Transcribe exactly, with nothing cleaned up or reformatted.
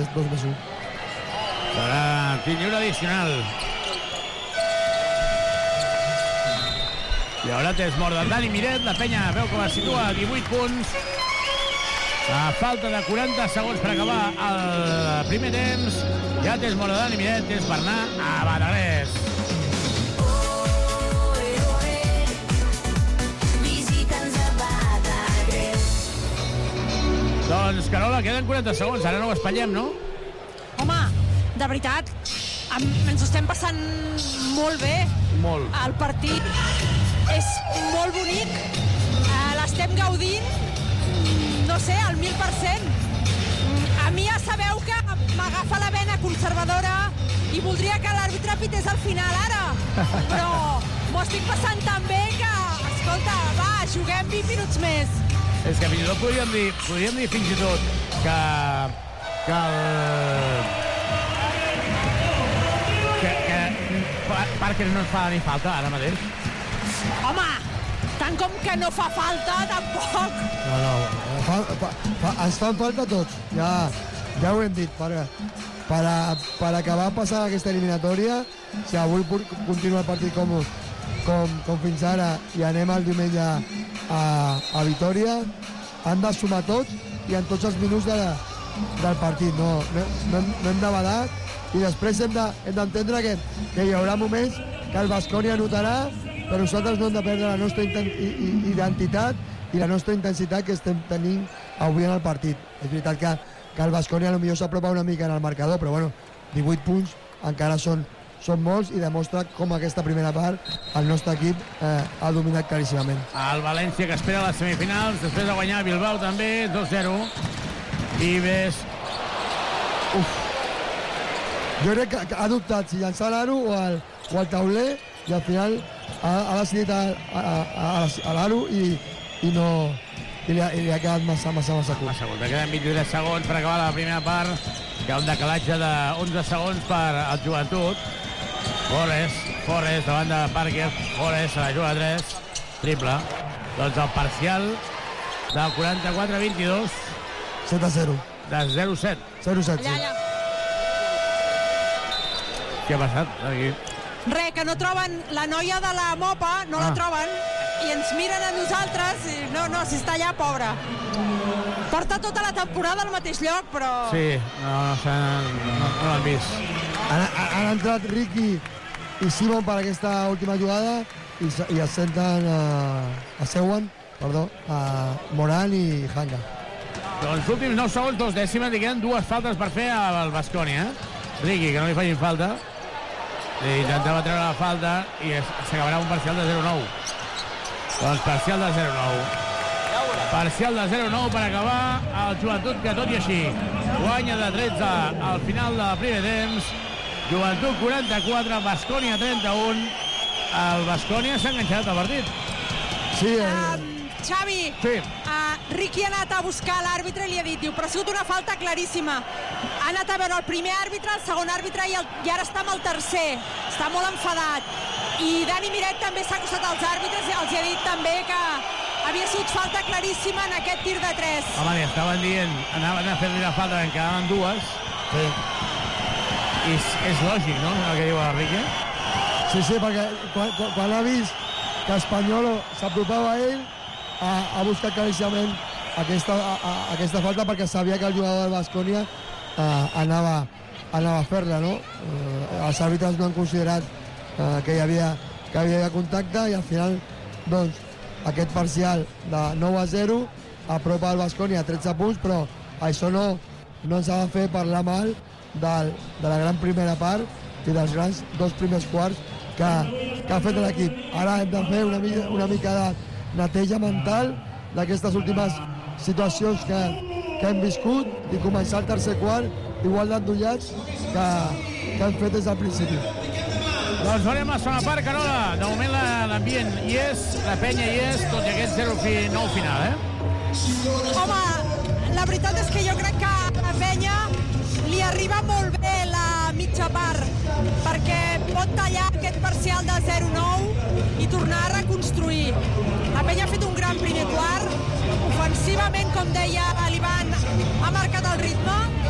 aquest dos més u. Serà lliure addicional. I ara és mort del Dani Miret. La penya veu que es situa a divuit punts. A falta de quaranta segons per acabar el primer temps. Ja és mort del Dani Miret. És per anar a Badagrés. Doncs, Carola, queden quaranta segons. Ara no ho espatllem, no? Home, de veritat, ens ho estem passant molt bé. Molt. El partit és molt bonic. L'estem gaudint, no sé, al mil per cent. A mi ja sabeu que m'agafa la vena conservadora i voldria que l'àrbitre pités al final ara. Però m'ho estic passant tan bé que, escolta, va, juguem vint minuts més. És que fins i tot podríem dir, podríem dir fins i tot que, que el... que, que Parker no ens fa ni falta ara mateix. Home, tant com que no fa falta, tampoc. No, no, fa, fa, fa, ens fan falta tots, ja, ja ho hem dit, per, per, a, per acabar passant aquesta eliminatòria, si avui continua el partit com, com, com fins ara i anem el diumenge a, a Vitòria, han de sumar tots i en tots els minuts de la, del partit, no, no, no, no hem de badar i després hem d'entendre de, que, que hi haurà moments que el Baskonia anotarà, però nosaltres no hem de perdre la nostra identitat i la nostra intensitat que estem tenint avui en el partit. És veritat que, que el Baskonia potser s'apropa una mica en el marcador, però bueno, divuit punts encara són, són molts i demostra com aquesta primera part el nostre equip eh, ha dominat claríssimament. El València que espera les semifinals, després de guanyar Bilbao també, dos zero. I ves... Uf. Jo crec que, que ha dubtat si llançar l'aro o al, o al tauler i al final ha, ha decidit a, a, a, a l'aro i, i no... I li, ha, i li ha quedat massa, massa, massa curt. Massa curt. Queden vint-i-tres segons per acabar la primera part. Hi ha un decalatge d'onze segons per al Joventut. Forrest, Forrest davant de Parker. Forrest se la juga a tres. Triple. Doncs el parcial del quaranta-quatre a vint-i-dos. set a zero. De zero a set. zero a set, allà, allà. Què ha passat aquí? Re, que no troben la noia de la mopa, no ah. la troben, i ens miren a nosaltres, i no, no, si està allà, pobra. Porta tota la temporada al mateix lloc, però... Sí, no, no, no, no l'han vist. Han, han entrat Ricky i Simon per aquesta última jugada i, i es senten a, a Sewan, perdó, a Moran i Hanga. Doncs últims nou segons, dos dècimes, i queden dues faltes per fer al Baskonia. Ricky, que no li facin falta. I intentava treure la falta i s'acabarà un parcial de zero a nou. Doncs parcial de zero a nou. Parcial de zero a nou per acabar el Joventut, que tot i així guanya de tretze al final del primer temps. Joventut quaranta-quatre, Baskonia trenta-un. El Baskonia s'ha enganxat al partit. Sí, eh... Um, Xavi, sí. uh, Ricky ha anat a buscar l'àrbitre i li ha dit, diu, però ha sigut una falta claríssima. Ha anat a veure el primer àrbitre, el segon àrbitre i, el, i ara està amb el tercer. Està molt enfadat. I Dani Miret també s'ha acostat als àrbitres i els ha dit també que havia sigut falta claríssima en aquest tir de tres. Home, li estaven dient, anaven a fer-li la falta, en quedaven dues. Sí. I és, és lògic, no?, el que diu el Ricky. Sí, sí, perquè quan, quan, quan ha vist que Espanyol s'apropava a ell, ha, ha buscat claríssimament aquesta, a, a, aquesta falta perquè sabia que el jugador del Baskonia eh, anava, anava a fer-la, no? Eh, els àrbitres no han considerat eh, que, hi havia, que hi havia contacte i al final, doncs, aquest parcial de nou a zero apropa el Baskonia a tretze punts, però això no, no ens ha de fer parlar mal del, de la gran primera part i dels grans dos primers quarts que, que ha fet l'equip. Ara hem de fer una mica, una mica de neteja mental d'aquestes últimes situacions que, que hem viscut i començar el tercer quart igual d'endollats que, que hem fet des del principi. Doncs farem la segona part, Carola. De moment l'ambient hi és, la penya hi és, tot i aquest zero a nou final, eh? Home, la veritat és que jo crec que a la penya li arriba molt bé la mitja part, perquè pot tallar aquest parcial de zero a nou i tornar a reconstruir. La penya ha fet un gran primer quart, ofensivament, com deia l'Ivan, ha marcat el ritme,